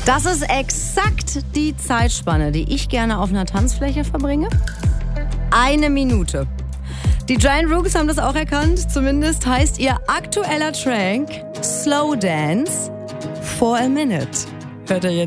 Das ist exakt die Zeitspanne, die ich gerne auf einer Tanzfläche verbringe. 1 Minute. Die Giant Rooks haben das auch erkannt. Zumindest heißt ihr aktueller Track Slow Dance for a Minute. Hört ihr jetzt?